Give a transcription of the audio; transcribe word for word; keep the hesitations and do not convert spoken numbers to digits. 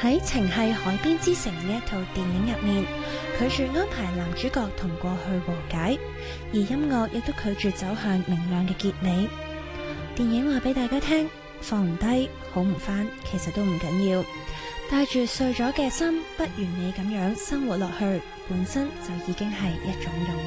喺情繫海邊之城呢一套電影入面，拒絕安排男主角同過去和解，而音樂亦都拒絕走向明亮嘅結尾。電影話俾大家聽，放唔低，好唔翻，其實都唔緊要，帶住碎咗嘅心，不完美咁樣生活落去，本身就已經係一種勇